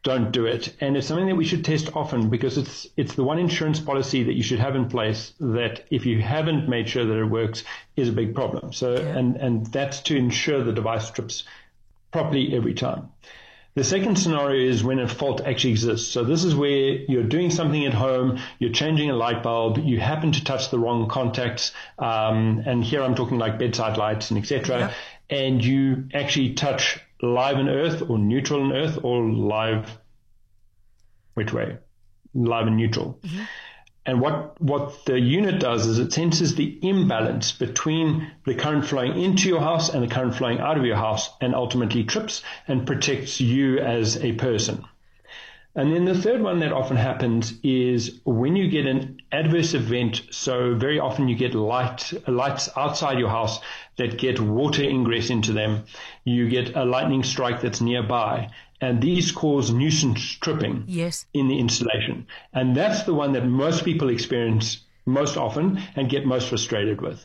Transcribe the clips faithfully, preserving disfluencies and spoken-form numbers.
don't do it. And it's something that we should test often, because it's it's the one insurance policy that you should have in place that if you haven't made sure that it works is a big problem. So, yeah. and, and that's to ensure the device trips properly every time. The second scenario is when a fault actually exists. So this is where you're doing something at home, you're changing a light bulb, you happen to touch the wrong contacts, um, and here I'm talking like bedside lights and et cetera, yeah. and you actually touch live in earth or neutral in earth or live, which way? Live and neutral. Mm-hmm. And what, what the unit does is it senses the imbalance between the current flowing into your house and the current flowing out of your house, and ultimately trips and protects you as a person. And then the third one that often happens is when you get an adverse event. So very often you get light, lights outside your house that get water ingress into them. You get a lightning strike that's nearby. And these cause nuisance tripping yes. in the installation. And that's the one that most people experience most often and get most frustrated with.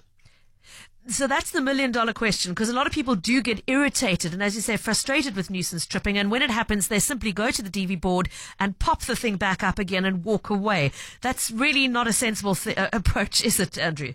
So that's the million dollar question, because a lot of people do get irritated and, as you say, frustrated with nuisance tripping. And when it happens, they simply go to the D V board and pop the thing back up again and walk away. That's really not a sensible th- uh, approach, is it, Andrew?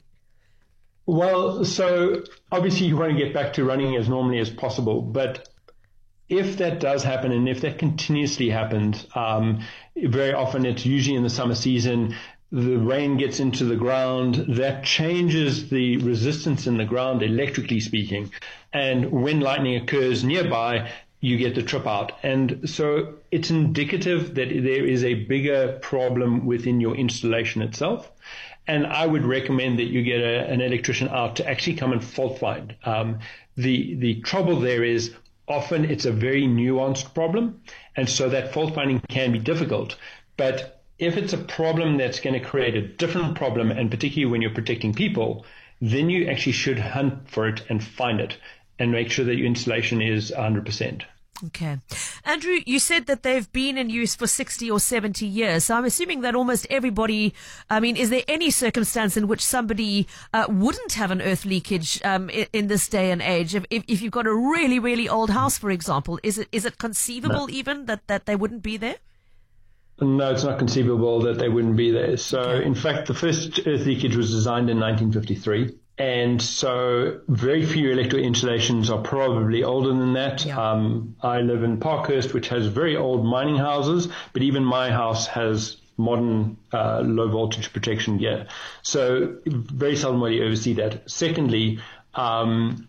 Well, so obviously you want to get back to running as normally as possible. But if that does happen, and if that continuously happens, um, very often it's usually in the summer season, the rain gets into the ground, that changes the resistance in the ground, electrically speaking. And when lightning occurs nearby, you get the trip out. And so it's indicative that there is a bigger problem within your installation itself. And I would recommend that you get a, an electrician out to actually come and fault find. Um, the, the trouble there is often it's a very nuanced problem. And so that fault finding can be difficult. But if it's a problem that's going to create a different problem, and particularly when you're protecting people, then you actually should hunt for it and find it and make sure that your installation is one hundred percent. Okay. Andrew, you said that they've been in use for sixty or seventy years. So I'm assuming that almost everybody, I mean, is there any circumstance in which somebody uh, wouldn't have an earth leakage um, in, in this day and age? If, if, if you've got a really, really old house, for example, is it is it conceivable no. even that, that they wouldn't be there? No, it's not conceivable that they wouldn't be there. So, okay. In fact, the first earth leakage was designed in nineteen fifty-three. And so very few electrical installations are probably older than that. Yeah. Um, I live in Parkhurst, which has very old mining houses, but even my house has modern uh, low voltage protection gear. So very seldom will you ever see that. Secondly, um,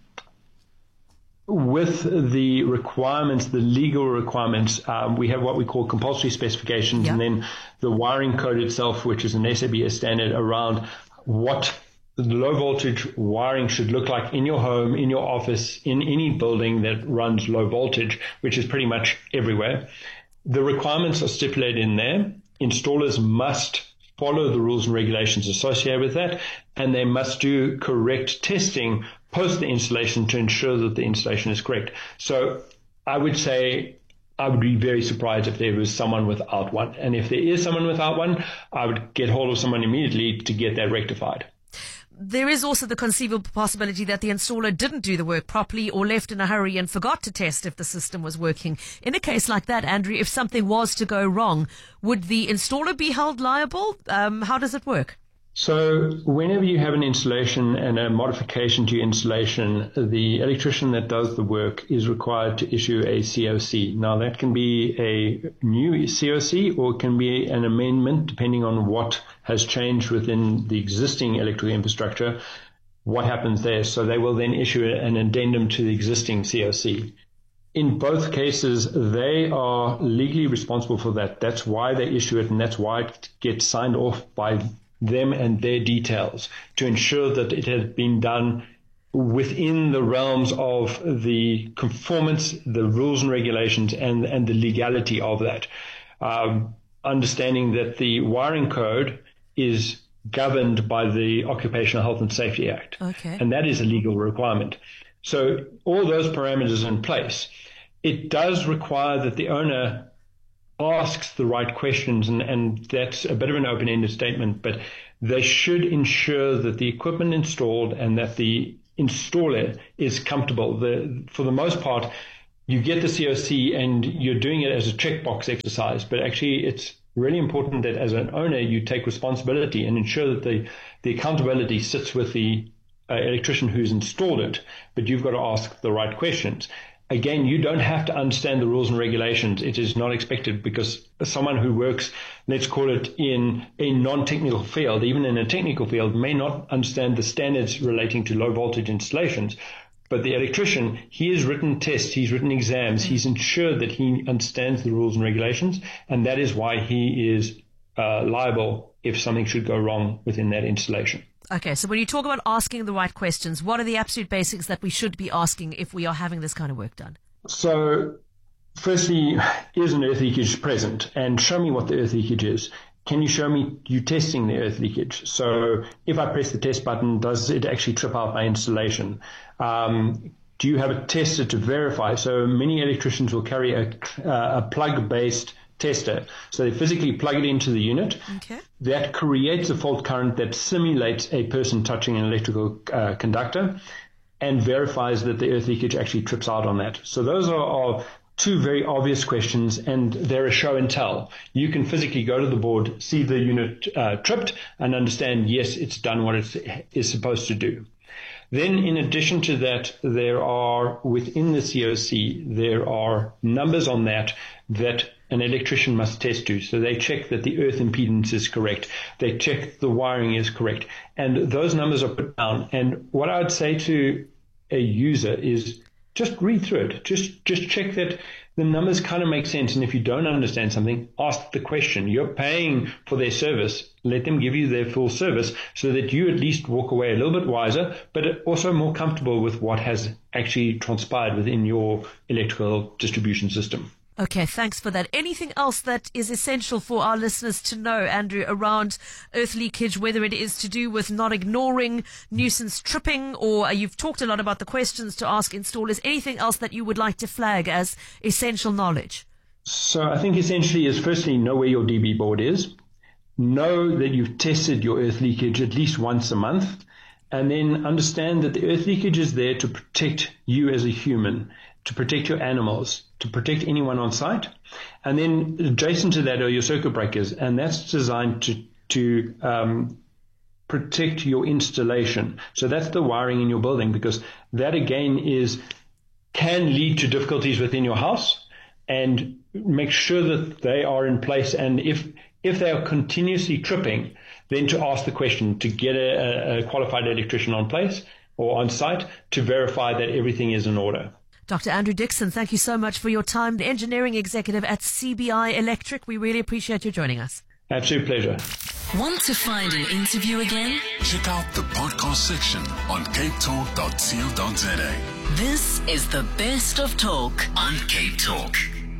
with the requirements, the legal requirements, um, we have what we call compulsory specifications, yeah. and then the wiring code itself, which is an S A B S standard around what the low voltage wiring should look like in your home, in your office, in any building that runs low voltage, which is pretty much everywhere. The requirements are stipulated in there. Installers must follow the rules and regulations associated with that, and they must do correct testing post the installation to ensure that the installation is correct. So I would say I would be very surprised if there was someone without one. And if there is someone without one, I would get hold of someone immediately to get that rectified. There is also the conceivable possibility that the installer didn't do the work properly or left in a hurry and forgot to test if the system was working. In a case like that, Andrew, if something was to go wrong, would the installer be held liable? Um, how does it work? So whenever you have an installation and a modification to your installation, the electrician that does the work is required to issue a C O C. Now, that can be a new C O C or it can be an amendment depending on what has changed within the existing electrical infrastructure, what happens there. So they will then issue an addendum to the existing C O C. In both cases, they are legally responsible for that. That's why they issue it, and that's why it gets signed off by them and their details to ensure that it has been done within the realms of the conformance, the rules and regulations, and, and the legality of that. Um, understanding that the wiring code is governed by the Occupational Health and Safety Act. Okay. And that is a legal requirement. So all those parameters are in place. It does require that the owner asks the right questions, and, and that's a bit of an open-ended statement, but they should ensure that the equipment installed and that the installer is comfortable. The, for the most part, you get the C O C and you're doing it as a checkbox exercise, but actually it's really important that as an owner you take responsibility and ensure that the, the accountability sits with the uh, electrician who's installed it, but you've got to ask the right questions. Again, you don't have to understand the rules and regulations. It is not expected, because someone who works, let's call it, in a non-technical field, even in a technical field, may not understand the standards relating to low voltage installations. But the electrician, he has written tests, he's written exams, he's ensured that he understands the rules and regulations, and that is why he is uh, liable if something should go wrong within that installation. Okay, so when you talk about asking the right questions, what are the absolute basics that we should be asking if we are having this kind of work done? So, firstly, is an earth leakage present? And show me what the earth leakage is. Can you show me you testing the earth leakage? So if I press the test button, does it actually trip out my installation? Um, do you have a tester to verify? So many electricians will carry a, uh, a plug-based tester. So they physically plug it into the unit. Okay. That creates a fault current that simulates a person touching an electrical uh, conductor and verifies that the earth leakage actually trips out on that. So those are, are two very obvious questions, and they're a show and tell. You can physically go to the board, see the unit uh, tripped, and understand, yes, it's done what it is supposed to do. Then, in addition to that, there are, within the C O C, there are numbers on that that an electrician must test to. So they check that the earth impedance is correct. They check the wiring is correct. And those numbers are put down. And what I would say to a user is just read through it. Just just check that the numbers kind of make sense. And if you don't understand something, ask the question. You're paying for their service. Let them give you their full service so that you at least walk away a little bit wiser, but also more comfortable with what has actually transpired within your electrical distribution system. Okay, thanks for that. Anything else that is essential for our listeners to know, Andrew, around earth leakage, whether it is to do with not ignoring nuisance tripping, or you've talked a lot about the questions to ask installers, anything else that you would like to flag as essential knowledge? So I think essentially is firstly know where your D B board is, know that you've tested your earth leakage at least once a month, and then understand that the earth leakage is there to protect you as a human, to protect your animals, to protect anyone on site. And then adjacent to that are your circuit breakers, and that's designed to, to um, protect your installation. So that's the wiring in your building, because that again is can lead to difficulties within your house, and make sure that they are in place. And if if they are continuously tripping, then to ask the question, to get a, a qualified electrician on place or on site to verify that everything is in order. Doctor Andrew Dixon, thank you so much for your time. The engineering executive at C B I Electric. We really appreciate you joining us. Absolute pleasure. Want to find an interview again? Check out the podcast section on cape talk dot co dot za. This is the best of talk on Cape Talk.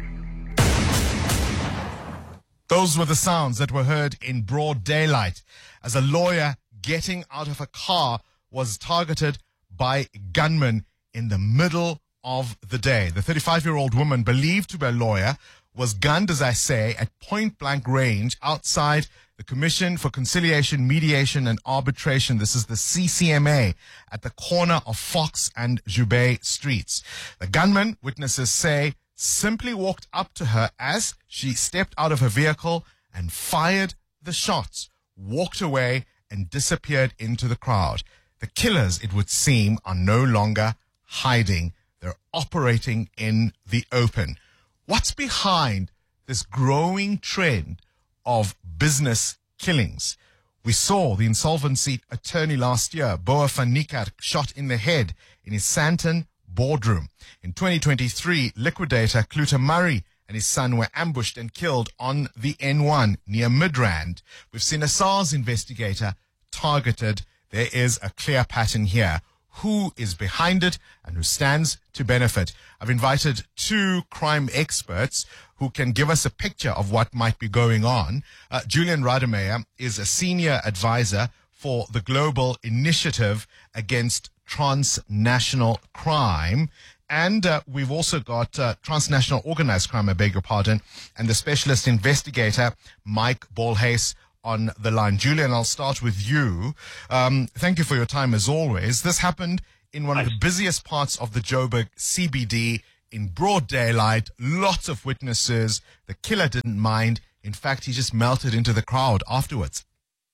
Those were the sounds that were heard in broad daylight as a lawyer getting out of a car was targeted by gunmen in the middle of the day. The thirty-five-year-old woman, believed to be a lawyer, was gunned, as I say, at point-blank range outside the Commission for Conciliation, Mediation and Arbitration. This is the C C M A at the corner of Fox and Joubert Streets. The gunman, witnesses say, simply walked up to her as she stepped out of her vehicle and fired the shots, walked away and disappeared into the crowd. The killers, it would seem, are no longer hiding. They're operating in the open. What's behind this growing trend of business killings? We saw the insolvency attorney last year, Boa van Niekerk, shot in the head in his Sandton boardroom. In twenty twenty-three, liquidator Cluta Murray and his son were ambushed and killed on the N one near Midrand. We've seen a SARS investigator targeted. There is a clear pattern here. Who is behind it and who stands to benefit? I've invited two crime experts who can give us a picture of what might be going on. Uh, Julian Rademeyer is a senior advisor for the Global Initiative Against Transnational Crime. And uh, we've also got uh, transnational organized crime, I beg your pardon, and the specialist investigator, Mike Bolhuis, on the line. Julian, I'll start with you. Um, thank you for your time as always. This happened in one of the busiest parts of the Joburg C B D in broad daylight, lots of witnesses. The killer didn't mind. In fact, he just melted into the crowd afterwards.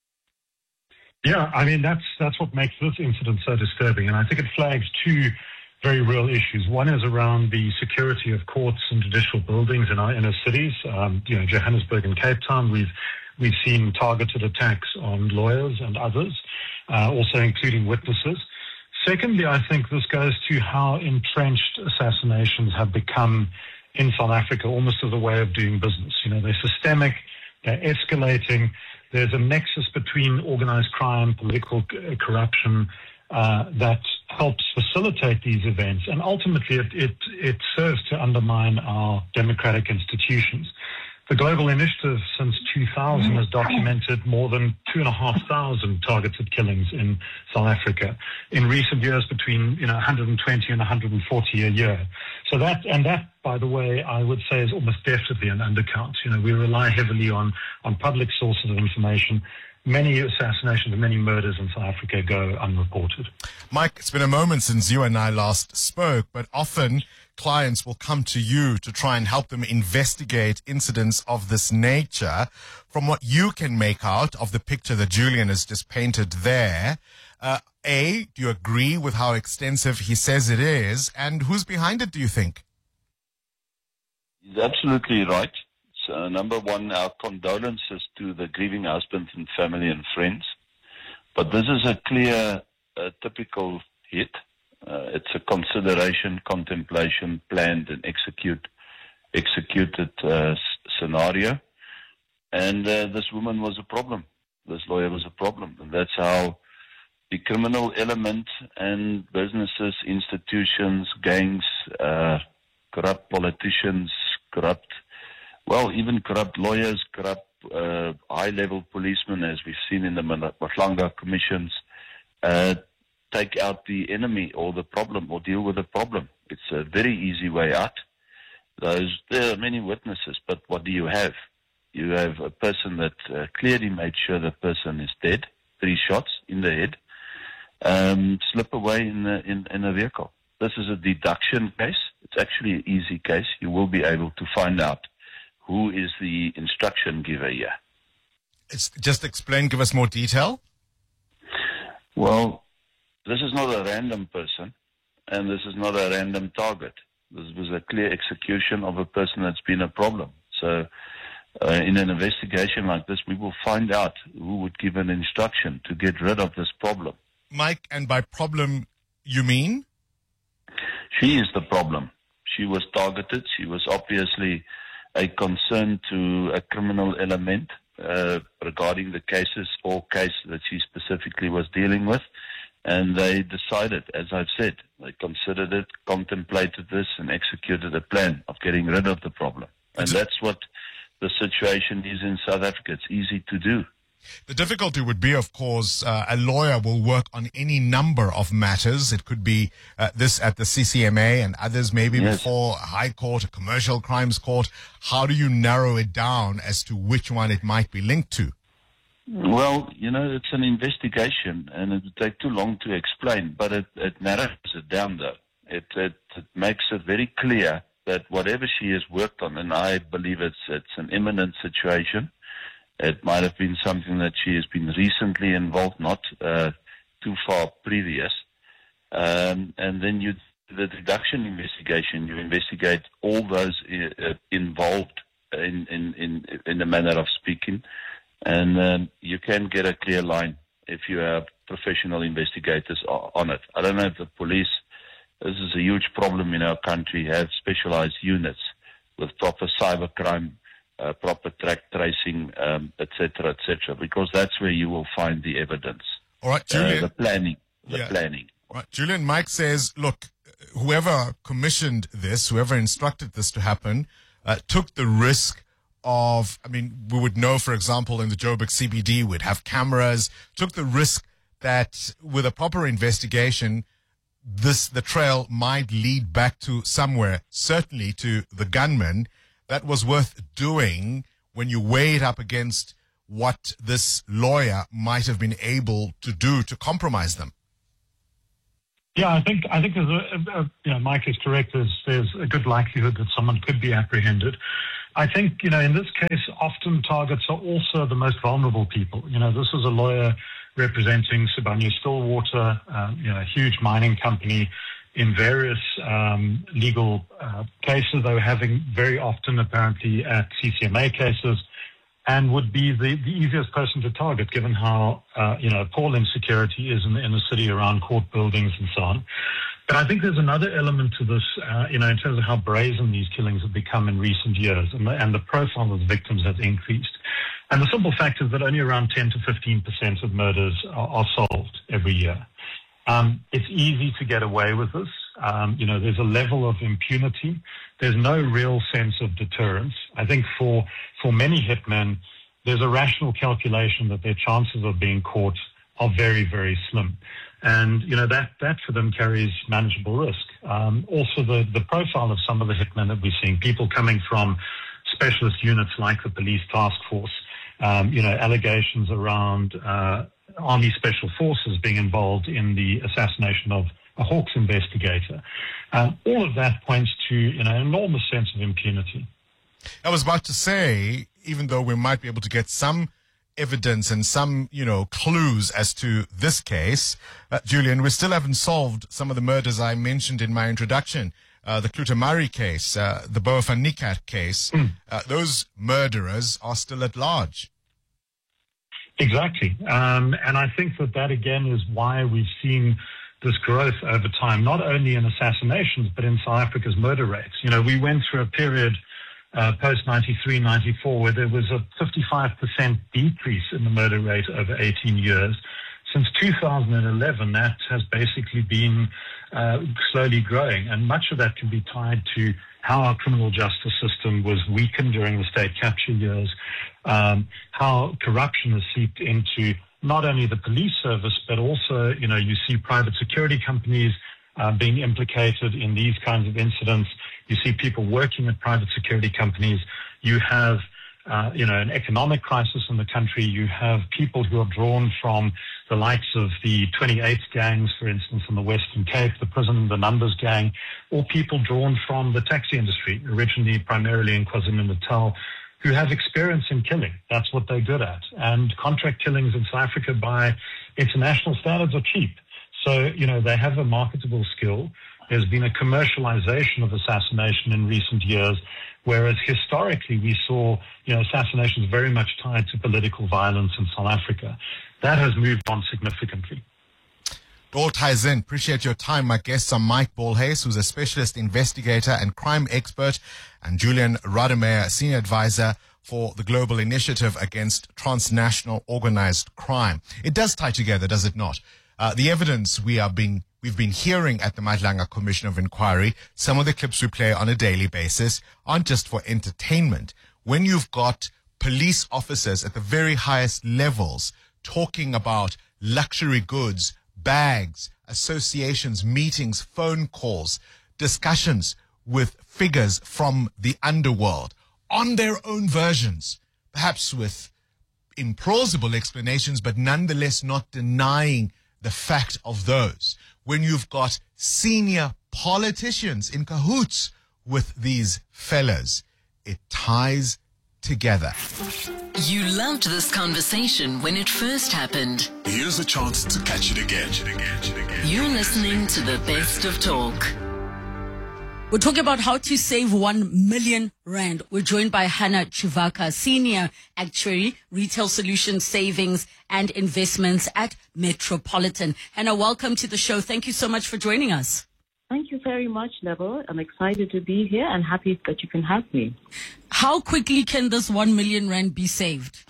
Yeah, I mean, that's that's what makes this incident so disturbing. And I think it flags two very real issues. One is around the security of courts and judicial buildings in our inner cities. Um, you know, Johannesburg and Cape Town, we've we've seen targeted attacks on lawyers and others, uh, also including witnesses. Secondly, I think this goes to how entrenched assassinations have become in South Africa, almost as a way of doing business. You know, they're systemic, they're escalating. There's a nexus between organized crime, political c- corruption, uh, that helps facilitate these events. And ultimately, it, it, it serves to undermine our democratic institutions. The Global Initiative since two thousand has documented more than two and a half thousand targeted killings in South Africa. In recent years, between you know one hundred twenty and one hundred forty a year. So that, and that, by the way, I would say is almost definitely an undercount. You know, we rely heavily on on public sources of information. Many assassinations and many murders in South Africa go unreported. Mike, it's been a moment since you and I last spoke, but often clients will come to you to try and help them investigate incidents of this nature. From what you can make out of the picture that Julian has just painted there, uh, A, do you agree with how extensive he says it is? And who's behind it, do you think? He's absolutely right. So, number one, our condolences to the grieving husband and family and friends. But this is a clear, uh, typical hit. Uh, it's a consideration, contemplation, planned and execute, executed uh, s- scenario. And uh, this woman was a problem. This lawyer was a problem. And that's how the criminal element and businesses, institutions, gangs, uh, corrupt politicians, corrupt, well, even corrupt lawyers, corrupt uh, high-level policemen, as we've seen in the Mahlanga commissions, uh, take out the enemy or the problem or deal with the problem. It's a very easy way out. Those, there are many witnesses, but what do you have? You have a person that uh, clearly made sure the person is dead, three shots in the head, um, slip away in, the, in, in a vehicle. This is a deduction case. It's actually an easy case. You will be able to find out who is the instruction giver here. It's just explain, give us more detail. Well, this is not a random person, and this is not a random target. This was a clear execution of a person that's been a problem. So uh, in an investigation like this, we will find out who would give an instruction to get rid of this problem. Mike, and by problem, you mean? She is the problem. She was targeted. She was obviously a concern to a criminal element uh, regarding the cases or case that she specifically was dealing with. And they decided, as I've said, they considered it, contemplated this, and executed a plan of getting rid of the problem. And that's what the situation is in South Africa. It's easy to do. The difficulty would be, of course, uh, a lawyer will work on any number of matters. It could be uh, this at the C C M A and others maybe Yes. before a high court, a commercial crimes court. How do you narrow it down as to which one it might be linked to? Well, you know, it's an investigation, and it would take too long to explain, but it, it narrows it down, though. It, it, it makes it very clear that whatever she has worked on, and I believe it's it's an imminent situation. It might have been something that she has been recently involved, not uh, too far previous. Um, and then you, the deduction investigation, you investigate all those uh, involved in, in, in, in a manner of speaking. And um, you can get a clear line if you have professional investigators on it. I don't know if the police, this is a huge problem in our country, have specialized units with proper cybercrime, uh, proper track tracing, um, et cetera, et cetera, because that's where you will find the evidence. All right, Julian. Uh, the planning, the Yeah. planning. All right, Julian, Mike says, look, whoever commissioned this, whoever instructed this to happen, uh, took the risk of, I mean, we would know, for example, in the Joburg C B D, we'd have cameras, took the risk that with a proper investigation, this, the trail might lead back to somewhere, certainly to the gunman. That was worth doing when you weigh it up against what this lawyer might have been able to do to compromise them. Yeah, I think I think there's a, a, a you know, Mike is correct. There's there's a good likelihood that someone could be apprehended. I think, you know, in this case, often targets are also the most vulnerable people. You know, this is a lawyer representing Sibanye-Stillwater, uh, you know, a huge mining company in various um, legal uh, cases they were having very often, apparently, at C C M A cases, and would be the, the easiest person to target, given how, uh, you know, appalling security is in the inner city around court buildings and so on. But I think there's another element to this, uh, you know, in terms of how brazen these killings have become in recent years, and the, and the profile of the victims has increased. And the simple fact is that only around ten to fifteen percent of murders are, are solved every year. Um, it's easy to get away with this. Um, you know, there's a level of impunity. There's no real sense of deterrence. I think for for many hitmen, there's a rational calculation that their chances of being caught are very, very slim. And, you know, that, that for them carries manageable risk. Um, also, the, the profile of some of the hitmen that we're seeing, people coming from specialist units like the police task force, um, you know, allegations around uh, Army Special Forces being involved in the assassination of a Hawks investigator. Um, all of that points to, you know, an enormous sense of impunity. I was about to say, even though we might be able to get some evidence and some, you know, clues as to this case, uh, Julian, we still haven't solved some of the murders I mentioned in my introduction. Uh, the Cluta Murray case, uh, the Boa van Niekerk case, mm. uh, those murderers are still at large. Exactly. Um, and I think that that, again, is why we've seen this growth over time, not only in assassinations, but in South Africa's murder rates. You know, we went through a period uh, post ninety-three, ninety-four where there was a fifty-five percent decrease in the murder rate over eighteen years. Since two thousand eleven, that has basically been uh, slowly growing, and much of that can be tied to how our criminal justice system was weakened during the state capture years, um, how corruption has seeped into not only the police service, but also, you know, you see private security companies uh, being implicated in these kinds of incidents. You see people working at private security companies. You have, uh, you know, an economic crisis in the country. You have people who are drawn from the likes of the twenty-eight gangs, for instance, in the Western Cape, the Prison, the Numbers gang, or people drawn from the taxi industry, originally primarily in KwaZulu-Natal, who have experience in killing. That's what they're good at. And contract killings in South Africa by international standards are cheap. So, you know, they have a marketable skill. There's been a commercialization of assassination in recent years, whereas historically we saw, you know, assassinations very much tied to political violence in South Africa. That has moved on significantly. It all ties in. Appreciate your time. My guests are Mike Bolhuis, who's a specialist investigator and crime expert, and Julian Rademeyer, senior advisor for the Global Initiative Against Transnational Organized Crime. It does tie together, does it not? Uh, the evidence we are being, we've been hearing at the Madlanga Commission of Inquiry, some of the clips we play on a daily basis, aren't just for entertainment. When you've got police officers at the very highest levels talking about luxury goods, bags, associations, meetings, phone calls, discussions with figures from the underworld on their own versions, perhaps with implausible explanations, but nonetheless not denying the fact of those. When you've got senior politicians in cahoots with these fellas, it ties together. You loved this conversation when it first happened. Here's a chance to catch it again. You're listening to the Best of Talk. We're talking about how to save one million rand. We're joined by Hannah Chivaka, Senior Actuary, Retail Solutions, Savings and Investments at Metropolitan. Hannah, welcome to the show. Thank you so much for joining us. Thank you very much, Neville. I'm excited to be here and happy that you can have me. How quickly can this one million rand be saved?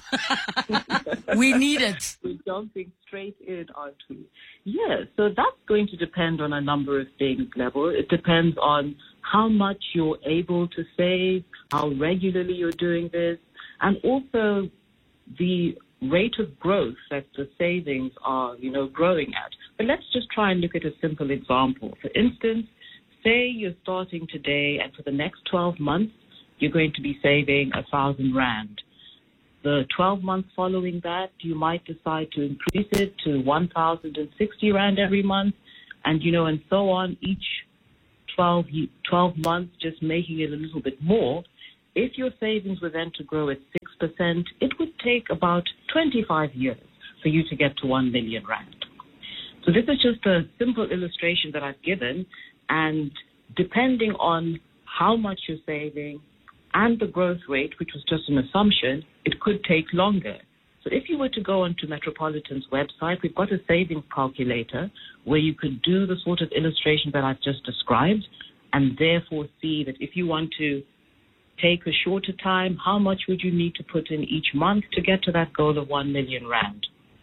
We need it. We're jumping straight in, aren't we? Yeah, so that's going to depend on a number of things, Neville. It depends on how much you're able to save, how regularly you're doing this, and also the rate of growth that the savings are, you know, growing at. But let's just try and look at a simple example. For instance, say you're starting today and for the next twelve months, you're going to be saving a thousand rand. The twelve months following that, you might decide to increase it to one thousand sixty rand every month. and, you know, and so on, each twelve, twelve months, just making it a little bit more. If your savings were then to grow at six percent, it would take about twenty-five years for you to get to one million rand. So this is just a simple illustration that I've given, and depending on how much you're saving and the growth rate, which was just an assumption, it could take longer. So if you were to go onto Metropolitan's website, we've got a savings calculator where you could do the sort of illustration that I've just described, and therefore see that if you want to take a shorter time, how much would you need to put in each month to get to that goal of one million rand?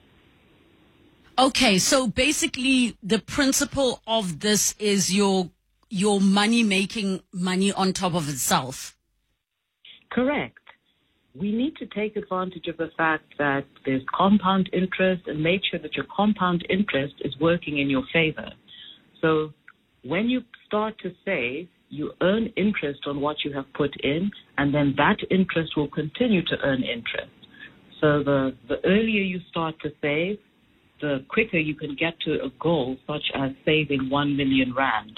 Okay, so basically the principle of this is your your money making money on top of itself. Correct. We need to take advantage of the fact that there's compound interest and make sure that your compound interest is working in your favor. So when you start to save, you earn interest on what you have put in, and then that interest will continue to earn interest. So the, the earlier you start to save, the quicker you can get to a goal such as saving one million rand.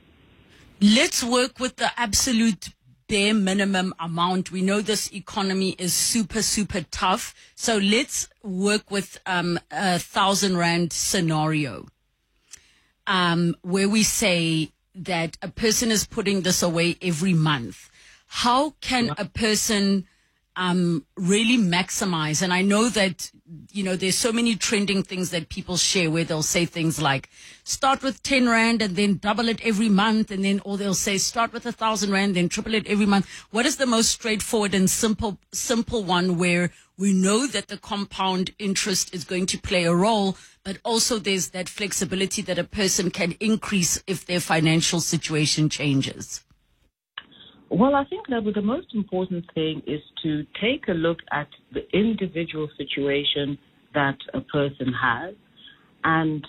Let's work with the absolute bare minimum amount. We know this economy is super, super tough. So let's work with um, a thousand rand scenario um, where we say that a person is putting this away every month. How can a person um, really maximize? And I know that, you know, there's so many trending things that people share where they'll say things like start with ten rand and then double it every month. And then, or they'll say start with a thousand rand, then triple it every month. What is the most straightforward and simple, simple one where we know that the compound interest is going to play a role, but also there's that flexibility that a person can increase if their financial situation changes? Well, I think that the most important thing is to take a look at the individual situation that a person has, and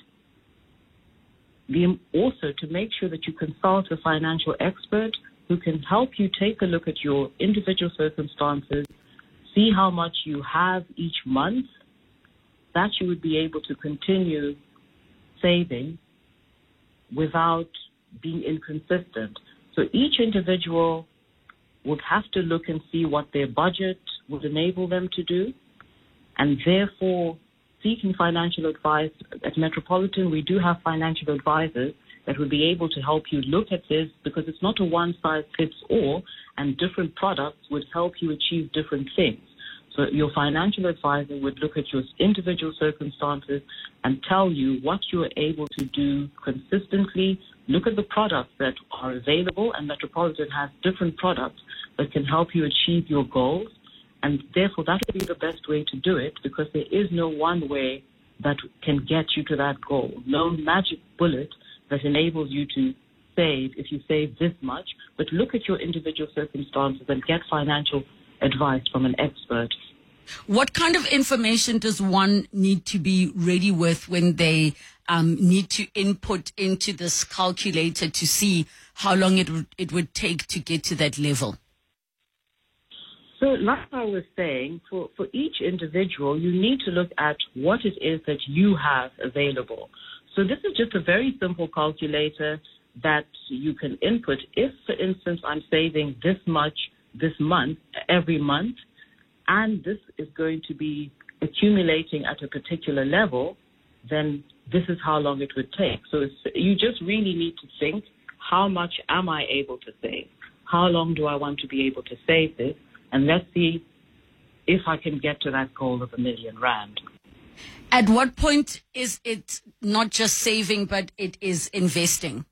the, also to make sure that you consult a financial expert who can help you take a look at your individual circumstances, see how much you have each month, that you would be able to continue saving without being inconsistent. So each individual would have to look and see what their budget would enable them to do, and therefore seeking financial advice. At Metropolitan, we do have financial advisors that would be able to help you look at this, because it's not a one-size-fits-all, and different products would help you achieve different things. So your financial advisor would look at your individual circumstances and tell you what you are able to do consistently. Look at the products that are available, and Metropolitan has different products that can help you achieve your goals. And therefore, that would be the best way to do it, because there is no one way that can get you to that goal. No magic bullet that enables you to save if you save this much, but look at your individual circumstances and get financial advice from an expert. What kind of information does one need to be ready with when they um, need to input into this calculator to see how long it would, it would take to get to that level? So like I was saying, for, for each individual, you need to look at what it is that you have available. So this is just a very simple calculator that you can input. If, for instance, I'm saving this much this month, every month, and this is going to be accumulating at a particular level, then this is how long it would take. So it's, you just really need to think, how much am I able to save? How long do I want to be able to save this? And let's see if I can get to that goal of a million rand. At what point is it not just saving, but it is investing?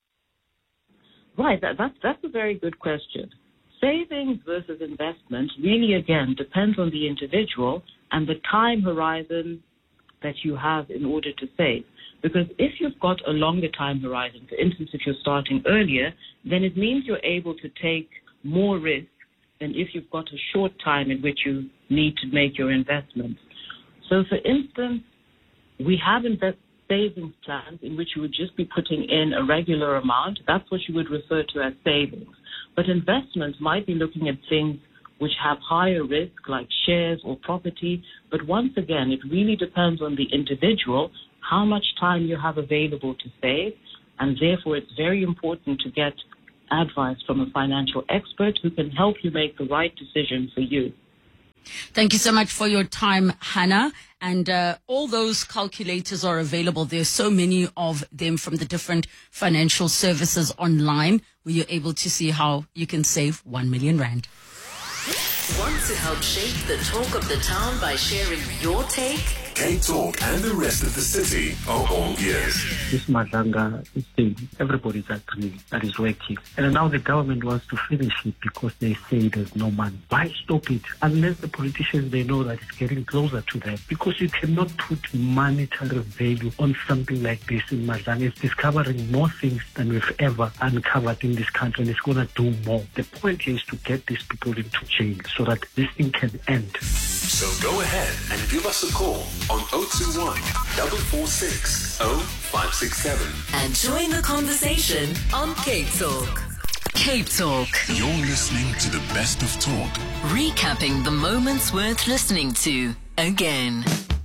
Right, that, that's, that's a very good question. Savings versus investment really, again, depends on the individual and the time horizon that you have in order to save. Because if you've got a longer time horizon, for instance, if you're starting earlier, then it means you're able to take more risk than if you've got a short time in which you need to make your investments. So, for instance, we have invest savings plans in which you would just be putting in a regular amount. That's what you would refer to as savings. But investments might be looking at things which have higher risk, like shares or property. But once again, it really depends on the individual how much time you have available to save, and therefore it's very important to get advice from a financial expert who can help you make the right decision for you. Thank you so much for your time, Hannah. And uh, all those calculators are available. There's so many of them from the different financial services online where you're able to see how you can save one million rand. Want to help shape the talk of the town by sharing your take? Cape Talk and the rest of the city are all ears. This Madlanga thing, everybody's agreeing that is working. And now the government wants to finish it because they say there's no money. Why stop it? Unless the politicians, they know that it's getting closer to them. Because you cannot put monetary value on something like this in Madlanga. It's discovering more things than we've ever uncovered in this country, and it's going to do more. The point here is to get these people into jail so that this thing can end. So go ahead and give us a call on zero two one, four four six, zero five six seven. And join the conversation on Cape Talk. Cape Talk. You're listening to the best of talk. Recapping the moments worth listening to again.